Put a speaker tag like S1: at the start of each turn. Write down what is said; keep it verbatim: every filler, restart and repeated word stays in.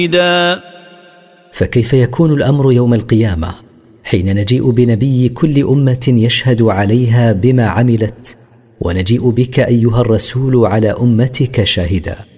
S1: فكيف يكون الأمر يوم القيامة حين نجيء بنبي كل أمة يشهد عليها بما عملت، ونجيء بك أيها الرسول على أمتك شاهدا؟